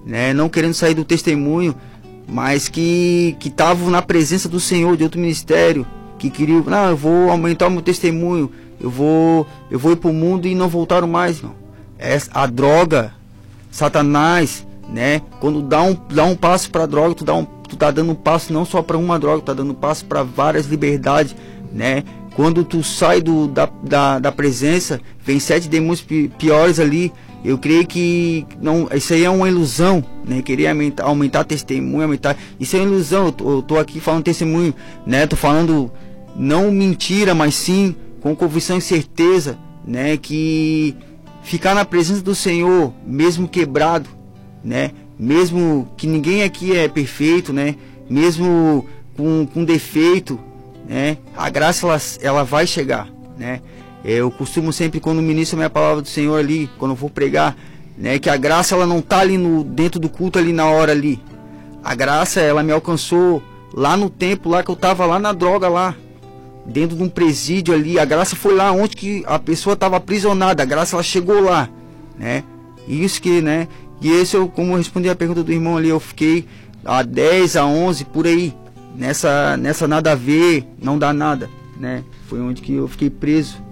né, não querendo sair do testemunho, mas que estavam na presença do Senhor, de outro ministério, que queriam, não, eu vou aumentar o meu testemunho, eu vou ir para o mundo, e não voltaram mais, irmão. A droga, Satanás, né, quando dá um passo para a droga, tu tá dando um passo não só para uma droga, tu tá dando um passo para várias liberdades, né? Quando tu sai da presença, vem 7 demônios piores ali. Eu creio que não, isso aí é uma ilusão, né? Querer aumentar testemunho, isso é uma ilusão. Eu tô aqui falando testemunho, né? Tô falando não mentira, mas sim com convicção e certeza, né? Que ficar na presença do Senhor, mesmo quebrado, né? Mesmo que ninguém aqui é perfeito, né? Mesmo com defeito, né? A graça ela vai chegar, né? Eu costumo sempre, quando ministro a minha palavra do Senhor ali, quando eu vou pregar, né, que a graça ela não tá ali dentro do culto ali na hora ali. A graça ela me alcançou lá no tempo, lá que eu tava lá na droga lá, dentro de um presídio ali. A graça foi lá onde que a pessoa estava aprisionada. A graça ela chegou lá, né? Isso que, né? E esse como eu respondi a pergunta do irmão ali, eu fiquei a 10, a 11 por aí, nessa nada a ver, não dá nada, né? Foi onde que eu fiquei preso.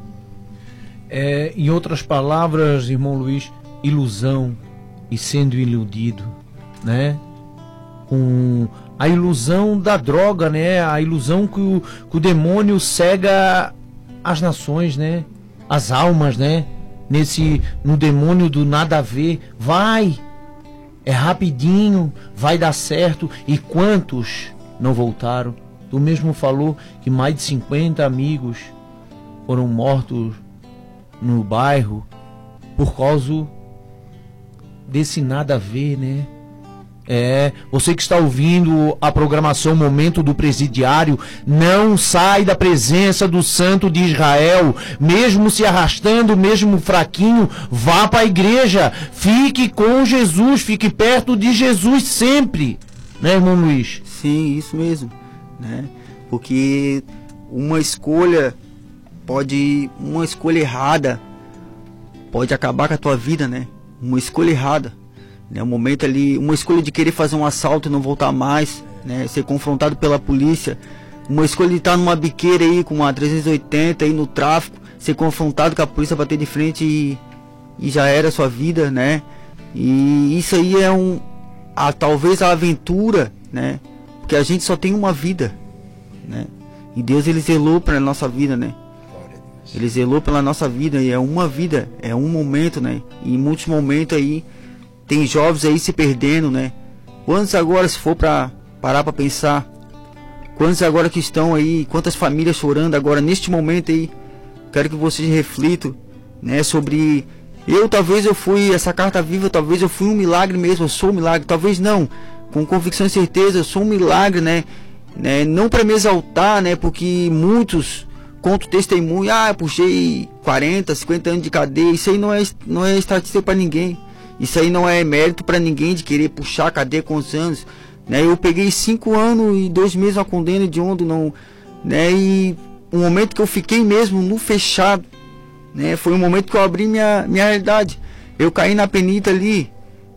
Em outras palavras, irmão Luiz, ilusão e sendo iludido, né? Com a ilusão da droga, né? A ilusão que o demônio cega as nações, né? As almas, né? No demônio do nada a ver, é rapidinho, vai dar certo. E quantos não voltaram? Tu mesmo falou que mais de 50 amigos foram mortos no bairro por causa desse nada a ver, né? Você que está ouvindo a programação Momento do Presidiário, não sai da presença do Santo de Israel, mesmo se arrastando, mesmo fraquinho, vá para a igreja, fique com Jesus, fique perto de Jesus sempre, né, irmão Luiz? Sim, isso mesmo, né? Porque uma escolha errada pode acabar com a tua vida, né? Uma escolha errada, né? Um momento ali, uma escolha de querer fazer um assalto e não voltar mais, né? Ser confrontado pela polícia, uma escolha de estar numa biqueira aí com uma 380 aí no tráfico, ser confrontado com a polícia, bater de frente e já era a sua vida, né? E isso aí é talvez a aventura, né? Porque a gente só tem uma vida, né? E Deus ele zelou para nossa vida, né? Ele zelou pela nossa vida, e é uma vida, é um momento, né? E em muitos momentos aí tem jovens aí se perdendo, né? Quantos agora, se for para parar para pensar, quantos agora que estão aí, quantas famílias chorando agora neste momento aí? Quero que vocês reflitam, né, sobre talvez eu fui essa carta viva, talvez eu fui um milagre mesmo, eu sou um milagre, talvez não, com convicção e certeza eu sou um milagre, né? Não para me exaltar, né? Porque muitos conto testemunho, puxei 40, 50 anos de cadeia. Isso aí não é estatística para ninguém. Isso aí não é mérito para ninguém de querer puxar a cadeia com os anos, né? Eu peguei 5 anos e 2 meses uma condena de onde não, né? E o momento que eu fiquei mesmo no fechado, né? Foi um momento que eu abri minha realidade. Eu caí na penita ali,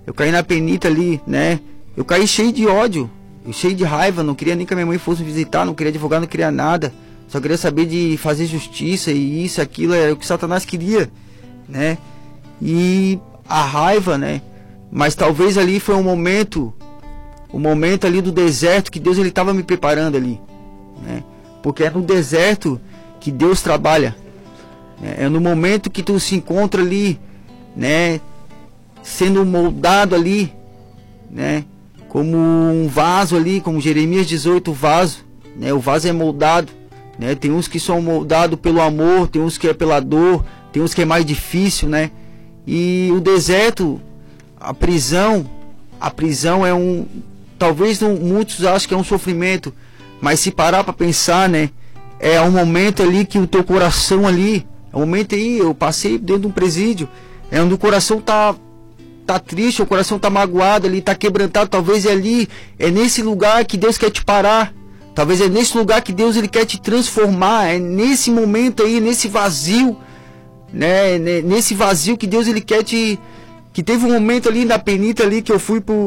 né? Eu caí cheio de ódio, cheio de raiva, não queria nem que a minha mãe fosse me visitar, não queria advogar, não queria nada. Só queria saber de fazer justiça, e isso, aquilo, é o que Satanás queria, né? E a raiva, né? Mas talvez ali foi o momento ali do deserto que Deus ele estava me preparando ali, né? Porque é no deserto que Deus trabalha, né? É no momento que tu se encontra ali, né? Sendo moldado ali, né? Como um vaso ali, como Jeremias 18, o vaso, né? O vaso é moldado, né? Tem uns que são moldados pelo amor, tem uns que é pela dor, tem uns que é mais difícil, né? E o deserto, a prisão é talvez muitos acham que é um sofrimento, mas se parar para pensar, né? É um momento ali que o teu coração ali, é um momento aí, eu passei dentro de um presídio, é onde o coração tá triste, o coração tá magoado ali, tá quebrantado, talvez é nesse lugar que Deus quer te parar. Talvez é nesse lugar que Deus ele quer te transformar, é nesse momento aí, nesse vazio, né? Nesse vazio que Deus ele quer que teve um momento ali na penita ali que eu fui